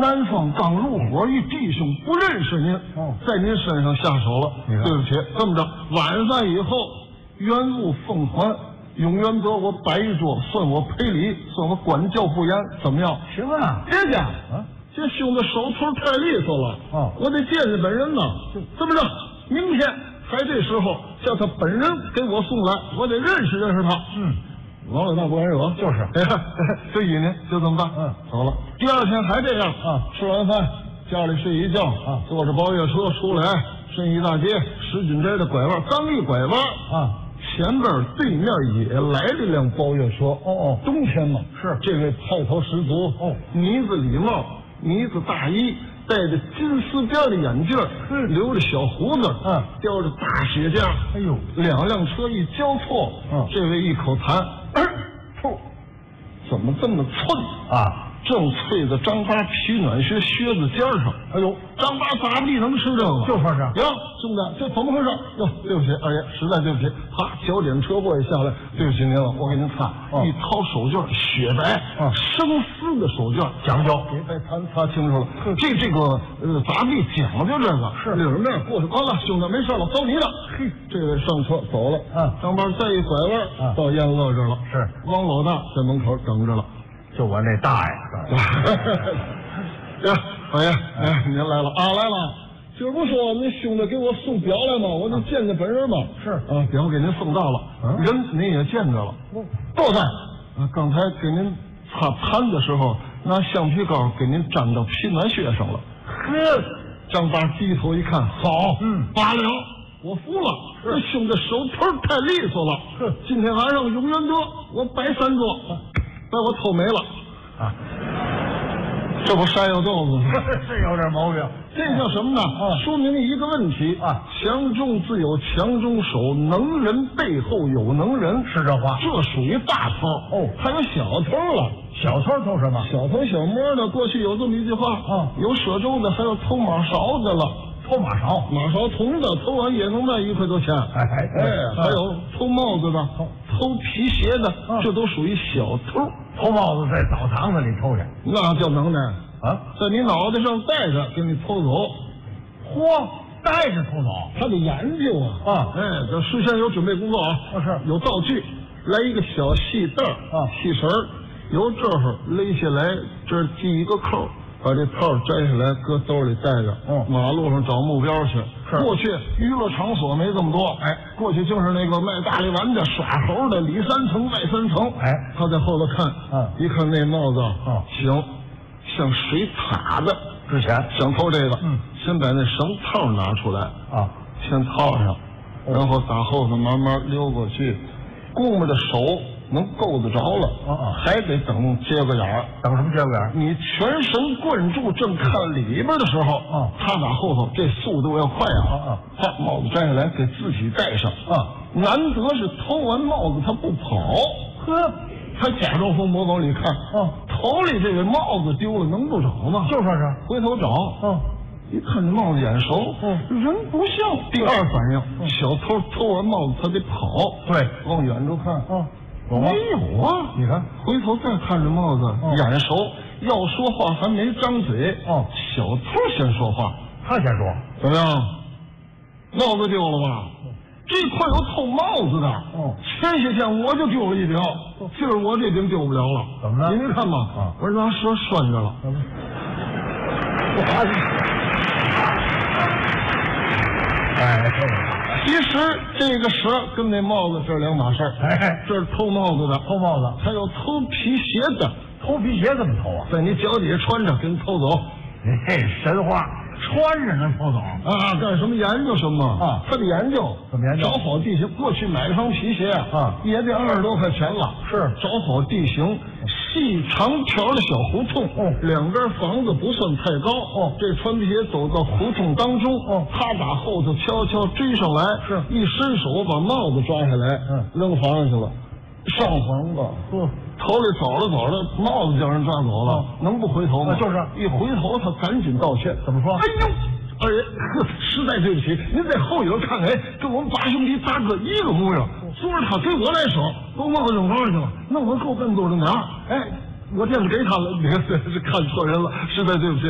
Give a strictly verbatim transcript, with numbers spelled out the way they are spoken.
南方刚入伙，一弟兄不认识您， 哦， 在您身上下手了，对不起。这么着，晚饭以后原路奉还，永远得我摆一桌，算我赔礼，算我管教不严，怎么样？ 行啊， 别介， 啊， 这兄弟手头太利索了， 哦， 我得见见本人呐。这么着，明天还这时候叫他本人给我送来，我得认识认识他。 嗯。 王老大不敢惹， 就是， 这一年就这么办。 嗯， 走了。第二天还这样啊， 吃完饭家里睡一觉啊， 坐着包月车出来，顺义大街十斤针的拐弯，刚一拐弯啊， 前边对面也来了辆包月车。 哦哦， 冬天嘛， 是这位派头十足。 哦， 呢子礼帽，呢子大衣，戴着金丝边的眼镜， 嗯， 留着小胡子， 嗯， 叼着大雪茄。 哎呦， 两辆车一交错， 嗯， 这位一口痰，噗，怎么这么寸啊？ 正啐在张八皮暖靴靴子尖上。哎呦，张八咋地能吃这个？ 就说是哟，兄弟，这怎么回事？哟，对不起，二爷，实在对不起。啪，脚点车过一下来，对不起您了，我给您擦。 哦， 一掏手绢，雪白， 啊， 生丝的手绢， 讲究。 别再擦擦清楚了。这这个呃咋地讲究这个？ 是领着面过去，完了，兄弟没事了，走你的。嘿，这位上车走了。 嗯， 张八再一拐弯， 嗯， 到燕乐这儿了。 是， 王老大在门口等着了。 就我那大爷。 呀，老爷，哎，您来了啊，来了。今儿不说那兄弟给我送表来吗？我就见见本人嘛。 是啊，表给您送到了， 嗯， 人您也见着了。都在啊，刚才给您擦痰的时候，拿橡皮膏给您粘到皮暖靴上了。呵，张八低头一看，好， 嗯， 罢了，我服了。这兄弟手头太利索了。 哼， 今天晚上永远得我摆三桌，把我偷没了啊！ 这不山药豆子吗？ 是有点毛病。 这叫什么呢？ 啊， 说明一个问题啊， 强中自有强中手，能人背后有能人， 是这话。 这属于大偷哦， 还有小偷了。 小偷偷什么？ 小偷小摸的，过去有这么一句话啊， 有舍粥的，还有偷马勺的了。 偷马勺， 马勺铜的，偷完也能卖一块多钱。 哎哎哎，还有偷帽子的，偷皮鞋的， 啊， 这都属于小偷。 偷帽子在澡堂子里偷去， 那叫能耐啊！ 在你脑袋上戴着，给你偷走。 嚯，带着偷走， 他得研究啊！ 啊， 哎，这事先有准备工作啊！ 啊是， 有道具，来一个小细带啊， 细绳儿，由这儿勒下来，这儿系一个扣，把这套摘下来，搁兜里带着。 嗯， 马路上找目标去。 是， 过去娱乐场所没这么多，哎，过去就是那个卖大力丸的、耍猴的，里三层外三层。 哎， 他在后头看， 嗯， 一看那帽子， 嗯， 行，像水塔的。 之前想偷这个， 嗯， 先把那绳套拿出来啊， 先套上，然后打后头慢慢溜过去，顾摸着手能够得着了， 啊啊， 还得等接个眼儿， 等什么接个眼儿？ 你全神贯注正看里边的时候， 啊， 他打后头，这速度要快啊， 啊啊， 把帽子摘下来给自己戴上， 啊， 难得是偷完帽子他不跑， 呵。 他假装疯魔往里看， 哦， 头里这个帽子丢了，能不找吗？ 就说是回头找， 嗯， 一看这帽子眼熟， 嗯， 人不像。第二反应，嗯，小偷偷完帽子他得跑， 对， 往远处看， 嗯， 有吗？没有啊！ 你看， 回头再看这帽子， 嗯， 眼熟，要说话还没张嘴， 哦， 小偷先说话， 他先说， 怎么样？帽子丢了吧？这块有偷帽子的， 哦， 前些天我就丢了一顶，今儿我这顶丢不了了。 怎么了？ 您看吧， 啊， 我拿蛇拴着了。 怎么？哎， 其实这个蛇跟那帽子是两码事儿。 哎， 这是偷帽子的， 偷帽子， 还有偷皮鞋的。 偷皮鞋怎么偷啊？ 在你脚底下穿着，给你偷走。 嘿，神话。穿着能偷走啊？干什么研究什么啊？ 他得研究， 怎么研究？ 找好地形。过去买一双皮鞋啊， 也得二十多块钱了。 是， 找好地形，细长条的小胡同， 哦， 两边房子不算太高。 哦， 这穿皮鞋走到胡同当中， 哦， 他打后头悄悄追上来， 是一伸手把帽子抓下来， 嗯， 扔房上去了。上房吧， 嗯， 头里走着走着，帽子叫人抓走了， 哦， 能不回头吗？ 就是一回头，他赶紧道歉， 怎么说？ 哎呦！二爷，实在对不起，您在后影看来跟我们八兄弟大哥一个模样。昨儿他给我来手，把帽子扔房上去了，弄得够笨多着点儿。哎，我这是给他了，你看是看错人了，实在对不起。